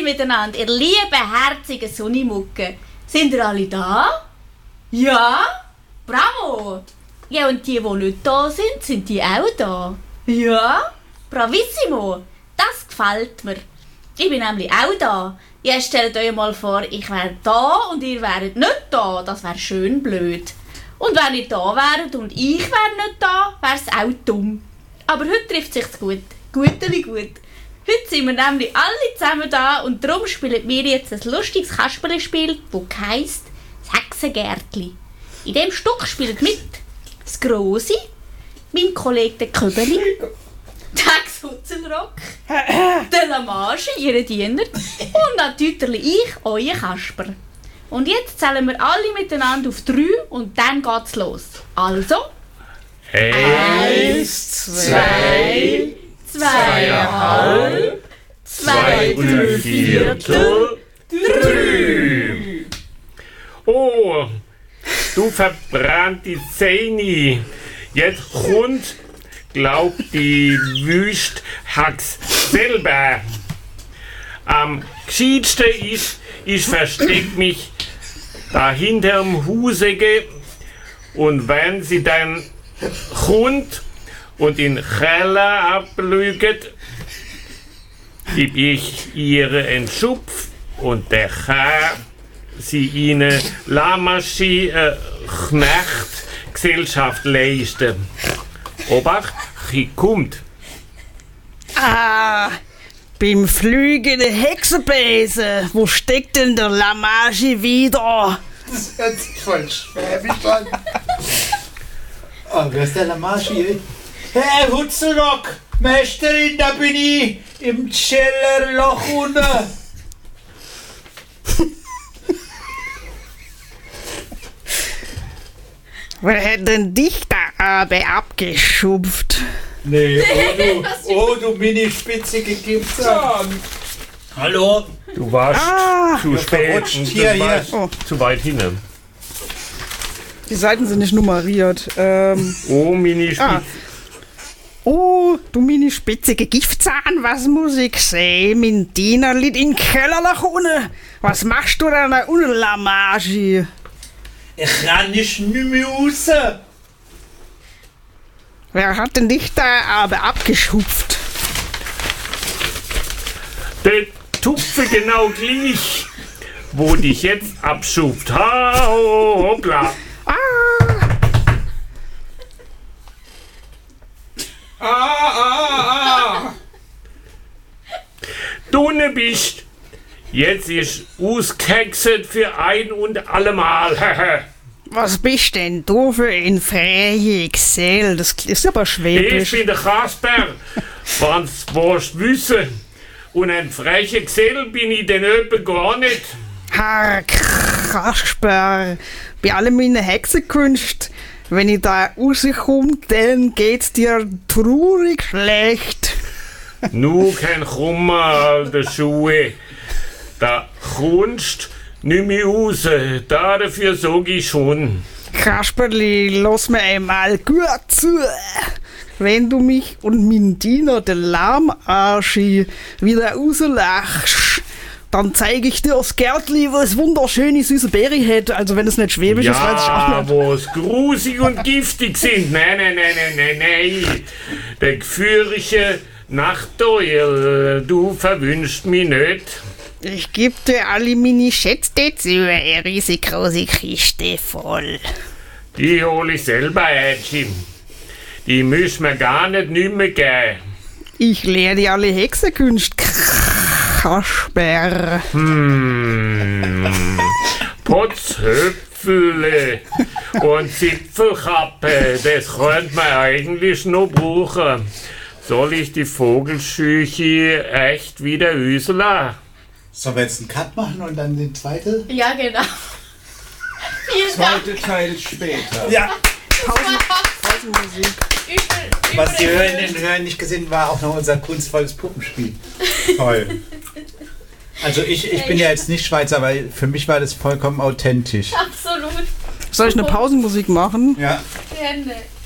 miteinander, ihr lieben, herzigen Sonnimucke. Sind ihr alle da? Ja? Bravo! Ja, und die nicht da sind die auch da? Ja? Bravissimo! Das gefällt mir. Ich bin nämlich auch da. Jetzt stellt euch mal vor, ich wäre da und ihr wäret nicht da. Das wäre schön blöd. Und wenn ihr da wäret und ich wäre nicht da, wäre es auch dumm. Aber heute trifft sich's gut. Guteli gut. Heute sind wir nämlich alle zusammen da und darum spielen wir jetzt ein lustiges Kasperlespiel, das heisst «Das Hexengärtli». In diesem Stück spielt mit das Grossi, mein Kollege der Köbeli, der Hexhutzelrock, der Lamage, ihre Diener und natürlich ich, euer Kasper. Und jetzt zählen wir alle miteinander auf 3 und dann geht's los. Also... 1, 2, 2,5, 2 3/4, 3. Oh, du verbrannte Zähne. Jetzt kommt, glaub die Wüst Hax selber. Am gescheitsten ist, ich versteck mich da hinterm Husege und wenn sie dann kommt und in Keller ablüget, gib ich ihre einen Schupf und der kann sie ihnen Lamaschi Knecht Gesellschaft leisten. Obacht, sie kommt. Ah, beim fliegenden Hexenbesen. Wo steckt denn der Lamage wieder? Das hört sich voll schwäbisch an. Oh, wer ist der Lamage? Herr Hutzelrock, Meisterin, da bin ich im Cellerloch unten. Wer hat denn dich da aber abgeschupft? Nee, oh du mini-spitzige Gipfel. Hallo? Du warst zu spät verrutscht. und Hier. du warst Oh. zu weit hinten. Die Seiten sind nicht nummeriert. Oh, Mini-Spitz. Oh, du meine spitzige Giftzahn, was muss ich sehen? Mein Diener liegt in den Keller nach unten. Was machst du da unten, Lamage? Ich kann nicht mehr raus. Wer hat denn dich da aber abgeschupft? Der Tupfe genau gleich, wo dich jetzt abschupft. Ha, hoppla. Du ne bist. Jetzt ist ausgehexet für ein und allemal. Was bist denn du für ein fräge Gesell? Das ist aber Ich schwäbisch. bin der Kasper, wann's willst wissen. Und ein frecher Gesell bin ich denn öppe gar nicht. Herr Kasper, bei all meinen Hexenkünsten, wenn ich da rauskomme, dann geht's dir traurig schlecht. Nu kein krummer alter Schuhe. Da kommst nicht mehr raus. Dafür sag ich schon. Kasperli, lass mir einmal gut zu. Wenn du mich und mein Diener, den Lahmarschi, wieder rauslachst, dann zeige ich dir das Gärtli, was wunderschöne süße Beere hat. Also wenn es nicht schwäbisch ist, weiß ich auch Ja, nicht. wo's grusig und giftig sind. Nein. Der gefürliche Nachteule, du verwünschst mich nicht. Ich geb dir alle meine Schätze dazu, eine riesengroße Kiste voll. Die hol ich selber ein, Jim. Die müssen wir gar nicht mehr geben. Ich lehre dir alle Hexenkünste, Kasper. Potzhöpfele und Zipfelkappe, das könnte man eigentlich noch brauchen. Soll ich die Vogelschüche echt wieder üseln? Sollen wir jetzt einen Cut machen und dann den zweiten? Ja, genau. Vielen Dank. Zweite Teil später. Ja. Pausenmusik. Was die Hörerinnen nicht gesehen, war auch noch unser kunstvolles Puppenspiel. Toll. Also ich bin ja jetzt nicht Schweizer, aber für mich war das vollkommen authentisch. Absolut. Soll ich eine Pausenmusik machen? Ja. Gerne.